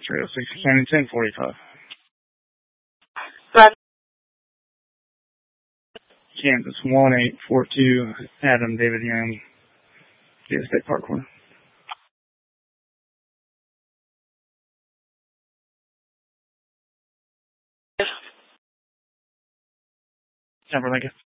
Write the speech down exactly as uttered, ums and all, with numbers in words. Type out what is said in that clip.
Trail six County ten forty-five. Run. Kansas one eight four two, Adam David Young, Davis State Park Corner. Temper Lincoln.